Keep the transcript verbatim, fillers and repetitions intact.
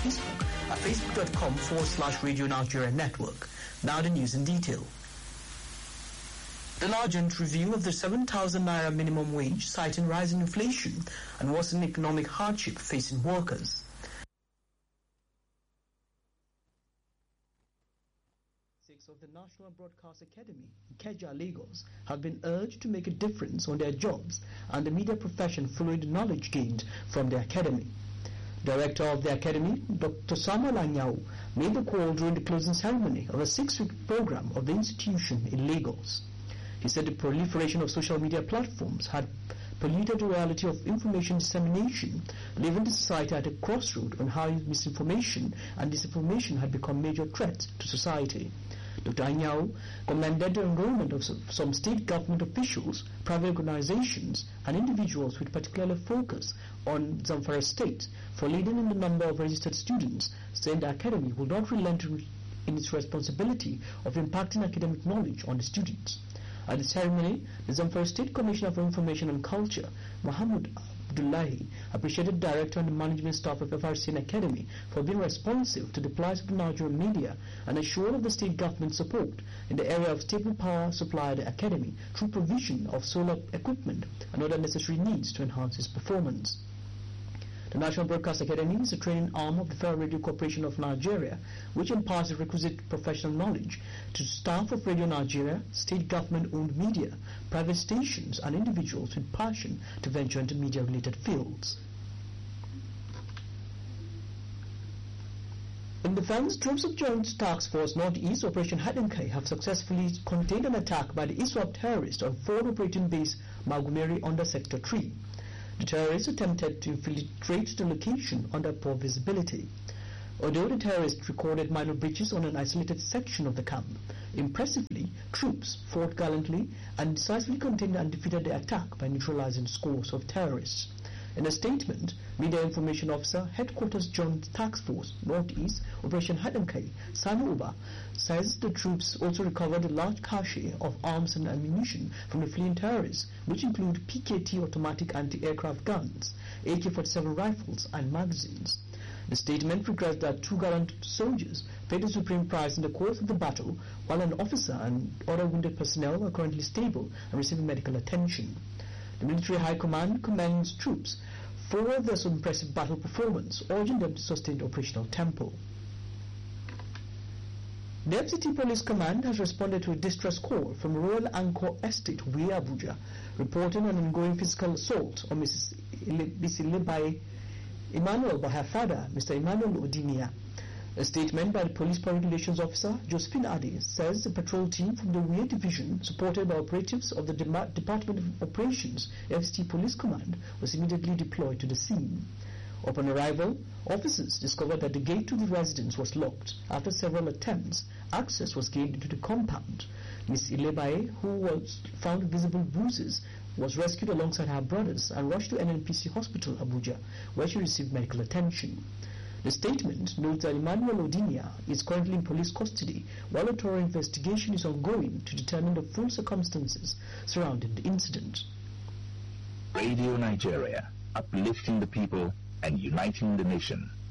Facebook at facebook.com forward slash Radio Nigeria Network. Now the news in detail. The urgent review of the seven thousand naira minimum wage, citing rising inflation and worsening economic hardship facing workers. Six of the National Broadcast Academy, Ikeja, Lagos, have been urged to make a difference on their jobs and the media profession following the knowledge gained from the academy. Director of the academy, Doctor Samuel Anyao, made the call during the closing ceremony of a six-week program of the institution in Lagos. He said the proliferation of social media platforms had polluted the reality of information dissemination, leaving the society at a crossroad on how misinformation and disinformation had become major threats to society. Doctor Anyao commended the enrollment of some state government officials, private organizations, and individuals with particular focus on Zamfara State for leading in the number of registered students, saying the academy will not relent in its responsibility of impacting academic knowledge on the students. At the ceremony, the Zamfara State Commissioner for Information and Culture, Muhammad Abdullahi, appreciated the director and the management staff of F R C N Academy for being responsive to the plight of the Nigerian media and assured of the state government support in the area of stable power supply at the academy through provision of solar equipment and other necessary needs to enhance its performance. The National Broadcast Academy is a training arm of the Federal Radio Corporation of Nigeria, which imparts the requisite professional knowledge to staff of Radio Nigeria, state government-owned media, private stations, and individuals with passion to venture into media-related fields. In defense, troops of Joint Task Force Northeast Operation Hadinkai have successfully contained an attack by the ISWAP terrorists on Ford Operating Base Magumeri under Sector three. The terrorists attempted to infiltrate the location under poor visibility. Although the terrorists recorded minor breaches on an isolated section of the camp, impressively, troops fought gallantly and decisively contained and defeated the attack by neutralizing scores of terrorists. In a statement, Media Information Officer, Headquarters Joint Task Force Northeast Operation Hadinkai, Sani Uba, says the troops also recovered a large cache of arms and ammunition from the fleeing terrorists, which include P K T automatic anti-aircraft guns, A K forty-seven rifles, and magazines. The statement regrets that two gallant soldiers paid the supreme price in the course of the battle, while an officer and other wounded personnel are currently stable and receiving medical attention. The Military High Command commends troops for their so impressive battle performance, urging them to sustain operational tempo. The F C T Police Command has responded to a distress call from Royal Anchor Estate, Wee Abuja, reporting an ongoing physical assault on Missus Bisilebai Emmanuel by her father, Mister Emmanuel Odinia. A statement by the Police Public Relations Officer, Josephine Adi, says the patrol team from the Wee Division, supported by operatives of the De Department of Operations, F C T Police Command, was immediately deployed to the scene. Upon arrival, officers discovered that the gate to the residence was locked. After several attempts, access was gained into the compound. Miss Ilebae, who was found with visible bruises, was rescued alongside her brothers and rushed to N N P C Hospital, Abuja, where she received medical attention. The statement notes that Emmanuel Odinia is currently in police custody, while a thorough investigation is ongoing to determine the full circumstances surrounding the incident. Radio Nigeria, uplifting the people and uniting the nation.